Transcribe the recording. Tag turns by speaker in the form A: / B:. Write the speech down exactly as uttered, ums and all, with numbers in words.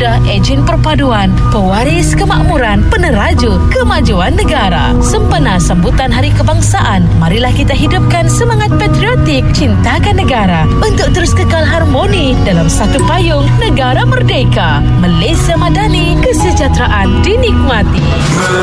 A: Pemuda Ejen Perpaduan, pewaris kemakmuran, peneraju kemajuan negara. Sempena sambutan Hari Kebangsaan, marilah kita hidupkan semangat patriotik, cintakan negara untuk terus kekal harmoni dalam satu payung negara merdeka. Malaysia Madani, kesejahteraan dinikmati.